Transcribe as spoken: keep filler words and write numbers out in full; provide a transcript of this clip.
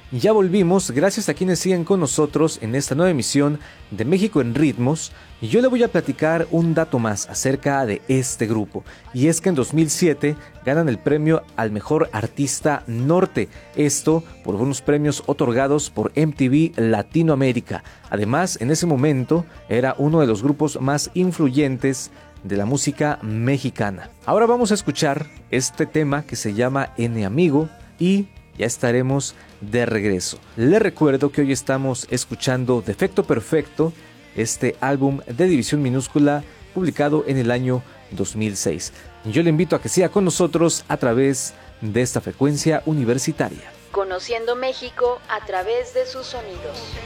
Ya volvimos, gracias a quienes siguen con nosotros en esta nueva emisión de México en Ritmos. Y yo le voy a platicar un dato más acerca de este grupo. Y es que en dos mil siete ganan el premio al mejor artista norte. Esto por unos premios otorgados por M T V Latinoamérica. Además, en ese momento era uno de los grupos más influyentes de la música mexicana. Ahora vamos a escuchar este tema que se llama N Amigo y ya estaremos de regreso. Les recuerdo que hoy estamos escuchando Defecto Perfecto, este álbum de División Minúscula publicado en el año dos mil seis. Yo le invito a que siga con nosotros a través de esta frecuencia universitaria. Conociendo México a través de sus sonidos.